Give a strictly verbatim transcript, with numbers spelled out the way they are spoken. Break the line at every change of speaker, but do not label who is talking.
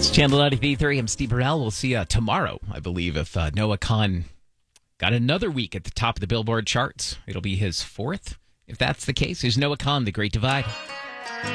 It's Channel ninety-three point three. I'm Steve Burrell. We'll see you tomorrow, I believe, if uh, Noah Kahan got another week at the top of the Billboard charts. It'll be his fourth. If that's the case, there's Noah Kahan, The Great Divide.